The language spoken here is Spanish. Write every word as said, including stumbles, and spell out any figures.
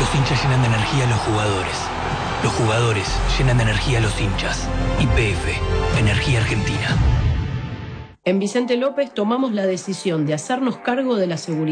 Los hinchas llenan de energía a los jugadores. Los jugadores llenan de energía a los hinchas. Y P F, Energía Argentina. En Vicente López tomamos la decisión de hacernos cargo de la seguridad